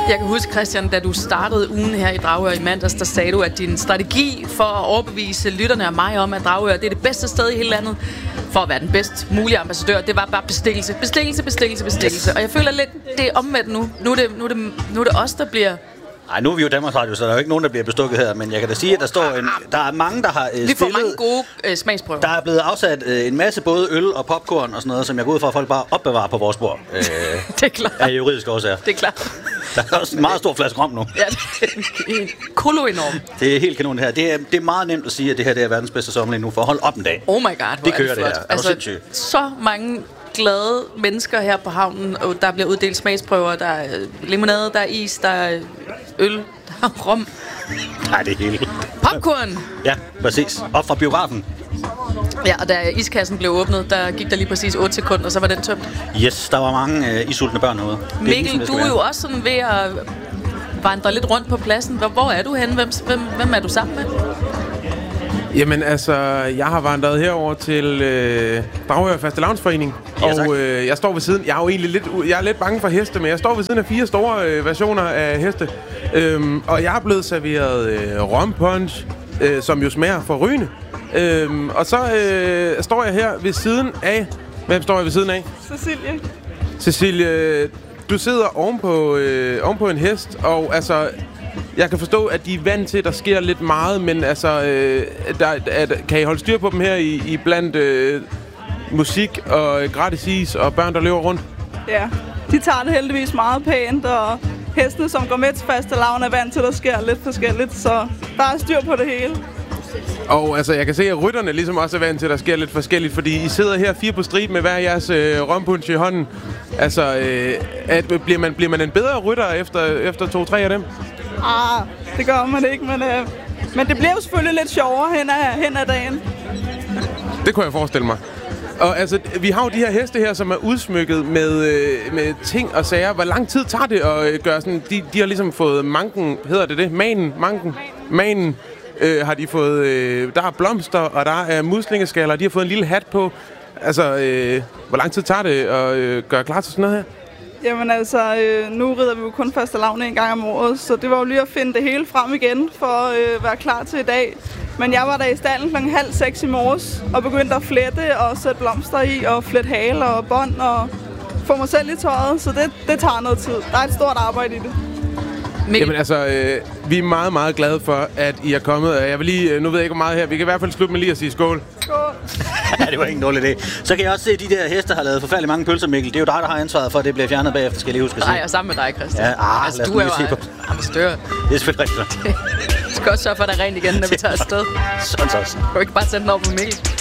Jeg kan huske, Christian, da du startede ugen her i Dragør i mandags, der sagde du, at din strategi for at overbevise lytterne og mig om, at Dragør det er det bedste sted i hele landet for at være den bedst mulige ambassadør, det var bare bestikkelse. Yes. Og jeg føler lidt, det er omvendt nu. Nu er det os, der bliver... Nej, nu er vi jo Danmarks Radio, så der er jo ikke nogen, der bliver bestukket her. Men jeg kan da sige, at der er mange, der har stillet... Vi får mange gode smagsprøver. Der er blevet afsat en masse både øl og popcorn og sådan noget, som jeg går ud fra, at folk bare opbevarer på vores bord. Det er klart. Af juridiske årsager. Det er klart. Der er også en meget stor flaske rom nu. Ja, det er kolo-enorm. Det er helt kanon det her. Det er meget nemt at sige, at det her det er verdens bedste sommerlig nu, for at holde op en dag. Oh my god, det kører det her. Altså, så mange glade mennesker her på havnen, og der bliver uddelt smagsprøver, der er limonade, der er is, der er øl, der er rom. Nej, det er helt... Popcorn! Ja, præcis. Op fra biografen. Ja, og da iskassen blev åbnet, der gik der lige præcis 8 sekunder, og så var den tømt. Yes, der var mange isultne børn herude. Mikkel, du er jo også sådan ved at vandre lidt rundt på pladsen. Hvor er du henne? Hvem er du sammen med? Jamen altså, jeg har vandret herover til Dragør Fastelavnsforening, og jeg står ved siden. Jeg er lidt bange for heste, men jeg står ved siden af 4 store versioner af heste, og jeg er blevet serveret rompunch, som jo smager forrygende. Og så står jeg her ved siden af. Hvem står jeg ved siden af? Cecilie, du sidder ovenpå en hest, og altså... Jeg kan forstå, at de er vant til, at der sker lidt meget, men altså, kan I holde styr på dem her i blandt musik og gratis is og børn, der løber rundt? Ja, de tager det heldigvis meget pænt, og hestene, som går med til fastelavn, er vant til, at der sker lidt forskelligt, så der er styr på det hele. Og altså, jeg kan se, at rytterne ligesom også er vant til, at der sker lidt forskelligt, fordi I sidder her 4 på stribe med hver jeres rompunch i hånden. Altså, bliver man en bedre rytter efter 2-3 af dem? Det gør man ikke, men det bliver jo selvfølgelig lidt sjovere hen ad dagen. Det kunne jeg forestille mig. Og altså, vi har jo de her heste her, som er udsmykket med ting og sager. Hvor lang tid tager det at gøre sådan? De har ligesom fået manken, hedder det? Manen har de fået. Der er blomster, og der er muslingeskaller, og de har fået en lille hat på. Altså, hvor lang tid tager det at gøre klar til sådan noget her? Jamen altså, nu rider vi jo kun fastelavn en gang om året, så det var jo lige at finde det hele frem igen for at være klar til i dag. Men jeg var der i stallen 5:30 i morges og begyndte at flette og sætte blomster i og flette haler og bånd og få mig selv i tøjet, så det tager noget tid. Der er et stort arbejde i det. Jamen altså, vi er meget, meget glade for, at I er kommet. Jeg vil lige, nu ved jeg ikke hvor meget her, vi kan i hvert fald slutte med lige at sige skål. Skål! Ja, det var ikke en dårlig idé. Så kan jeg også se, at de der heste har lavet forfærdeligt mange pølser, Mikkel. Det er jo dig, der har ansvaret for, at det bliver fjernet bagefter, skal jeg lige huske at sige. Nej, og sammen med dig, Christian. Ja, altså, du er jo ambassadør. Det er selvfølgelig rigtigt. Du skal også sørge for, at der er rent igen, når vi tager afsted. Sådan. Du kan ikke bare sende den over på Mikkel.